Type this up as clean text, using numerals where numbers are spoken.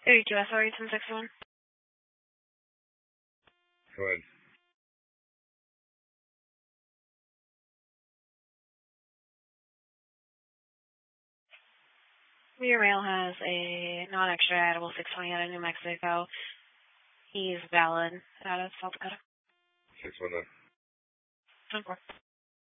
32 SR 8761. Go ahead. Your mail has a non-extraditable 620 out of New Mexico. He's valid out of South Dakota. 619. 24.